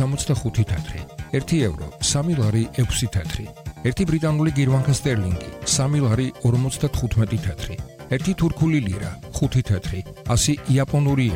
65 თეთრი, 1 ევრო 3 ლარი 6 თეთრი, 1 ბრიტანული გირვანქა სტერლინგი 3 ლარი 55 თეთრი, 1 თურქული ლირა 5 თეთრი, 100 იაპონური